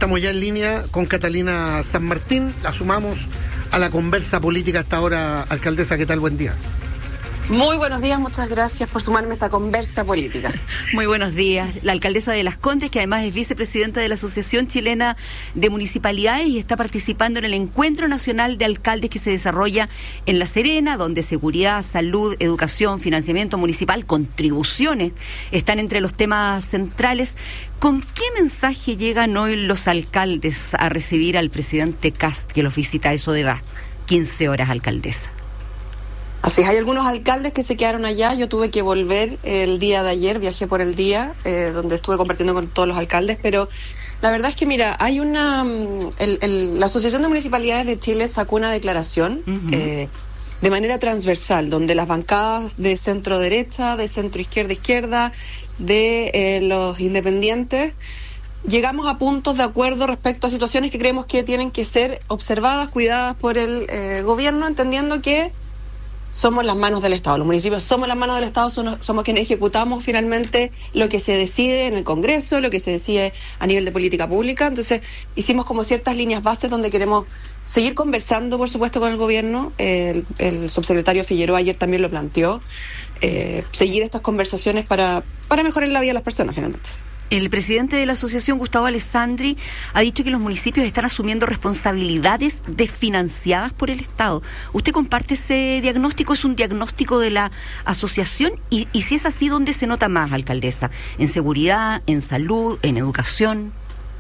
Estamos ya en línea con Catalina San Martín. La sumamos a la conversa política hasta ahora. Alcaldesa, ¿qué tal? Buen día. Muy buenos días, muchas gracias por sumarme a esta conversa política. Muy buenos días. La alcaldesa de Las Condes, que además es vicepresidenta de la Asociación Chilena de Municipalidades y está participando en el Encuentro Nacional de Alcaldes que se desarrolla en La Serena, donde seguridad, salud, educación, financiamiento municipal, contribuciones están entre los temas centrales. ¿Con qué mensaje llegan hoy los alcaldes a recibir al presidente Kast, que los visita a eso de las 15 horas, alcaldesa? Así es, hay algunos alcaldes que se quedaron allá. Yo tuve que volver el día de ayer, viajé por el día, donde estuve compartiendo con todos los alcaldes, pero la verdad es que, mira, hay la Asociación de Municipalidades de Chile sacó una declaración de manera transversal, donde las bancadas de centro-derecha, de centro-izquierda, de los independientes, llegamos a puntos de acuerdo respecto a situaciones que creemos que tienen que ser observadas, cuidadas por el gobierno, entendiendo que somos las manos del Estado. Los municipios somos las manos del Estado, somos quienes ejecutamos finalmente lo que se decide en el Congreso, lo que se decide a nivel de política pública. Entonces, hicimos como ciertas líneas bases donde queremos seguir conversando, por supuesto, con el gobierno. El subsecretario Figueroa ayer también lo planteó. Seguir estas conversaciones para mejorar la vida de las personas, finalmente. El presidente de la asociación, Gustavo Alessandri, ha dicho que los municipios están asumiendo responsabilidades desfinanciadas por el Estado. ¿Usted comparte ese diagnóstico? ¿Es un diagnóstico de la asociación? Y si es así, ¿dónde se nota más, alcaldesa? ¿En seguridad, en salud, en educación?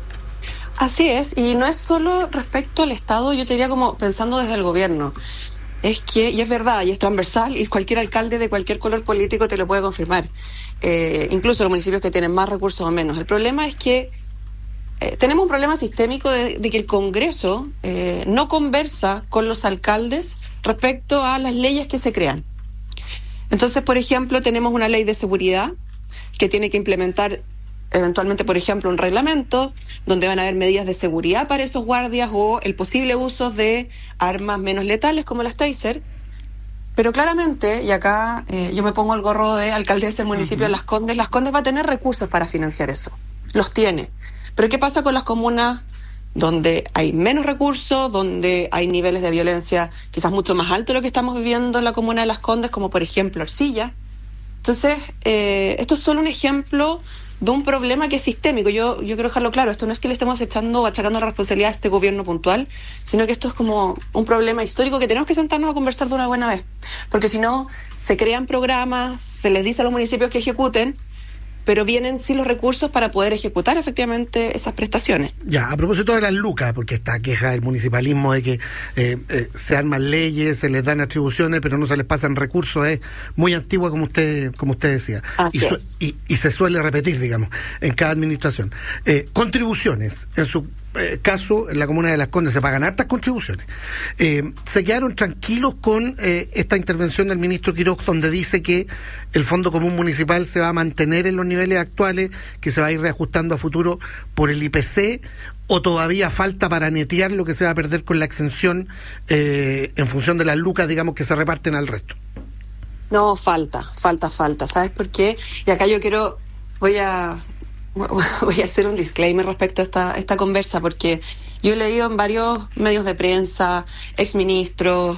Así es, y no es solo respecto al Estado, yo te diría como pensando desde el gobierno. Es que, y es verdad, y es transversal, y cualquier alcalde de cualquier color político te lo puede confirmar. Incluso los municipios que tienen más recursos o menos. El problema es que tenemos un problema sistémico de que el Congreso no conversa con los alcaldes respecto a las leyes que se crean. Entonces, por ejemplo, tenemos una ley de seguridad que tiene que implementar eventualmente, por ejemplo, un reglamento donde van a haber medidas de seguridad para esos guardias o el posible uso de armas menos letales como las Taser. Pero claramente, y acá yo me pongo el gorro de alcaldesa del municipio de Las Condes va a tener recursos para financiar eso. Los tiene. Pero ¿qué pasa con las comunas donde hay menos recursos, donde hay niveles de violencia quizás mucho más altos de lo que estamos viviendo en la comuna de Las Condes, como por ejemplo Ercilla? Entonces, esto es solo un ejemplo de un problema que es sistémico. Yo quiero dejarlo claro, esto no es que le estemos echando o achacando la responsabilidad a este gobierno puntual, sino que esto es como un problema histórico que tenemos que sentarnos a conversar de una buena vez, porque si no, se crean programas, se les dice a los municipios que ejecuten, pero vienen sin los recursos para poder ejecutar efectivamente esas prestaciones. Ya, a propósito de las lucas, porque esta queja del municipalismo de que se arman leyes, se les dan atribuciones, pero no se les pasan recursos, es muy antigua, como usted decía. Y se suele repetir, digamos, en cada administración. Contribuciones, en su caso, en la comuna de Las Condes se pagan hartas contribuciones. Se quedaron tranquilos con esta intervención del ministro Quiroz, donde dice que el Fondo Común Municipal se va a mantener en los niveles actuales, que se va a ir reajustando a futuro por el IPC, o todavía falta para netear lo que se va a perder con la exención en función de las lucas, digamos, que se reparten al resto. No, falta. ¿Sabes por qué? Y acá yo voy a hacer un disclaimer respecto a esta conversa, porque yo he leído en varios medios de prensa, exministros,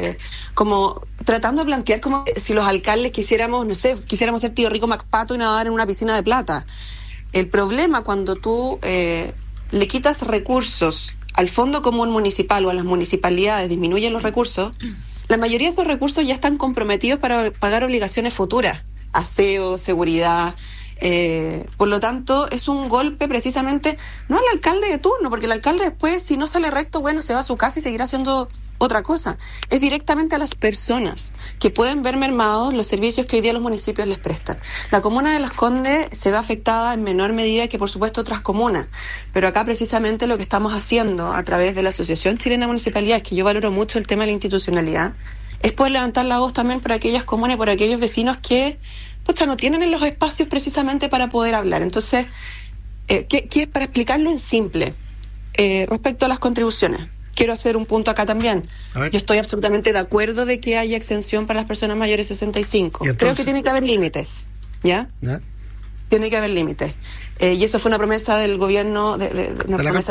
como tratando de plantear como si los alcaldes quisiéramos ser Tío Rico MacPato y nadar en una piscina de plata. El problema cuando tú le quitas recursos al Fondo Común Municipal o a las municipalidades, disminuyen los recursos, la mayoría de esos recursos ya están comprometidos para pagar obligaciones futuras, aseo, seguridad. Por lo tanto, es un golpe precisamente no al alcalde de turno, porque el alcalde después, si no sale recto, bueno, se va a su casa y seguirá haciendo otra cosa. Es directamente a las personas que pueden ver mermados los servicios que hoy día los municipios les prestan. La comuna de Las Condes se ve afectada en menor medida que, por supuesto, otras comunas, pero acá precisamente lo que estamos haciendo a través de la Asociación Chilena de Municipalidades, que yo valoro mucho el tema de la institucionalidad, es poder levantar la voz también por aquellas comunas y por aquellos vecinos que no tienen los espacios precisamente para poder hablar. Entonces, ¿qué para explicarlo en simple? Respecto a las contribuciones, quiero hacer un punto acá también. Yo estoy absolutamente de acuerdo de que haya exención para las personas mayores de 65. Creo que tiene que haber límites, ¿ya? Tiene que haber límites. Y eso fue una promesa del gobierno, una promesa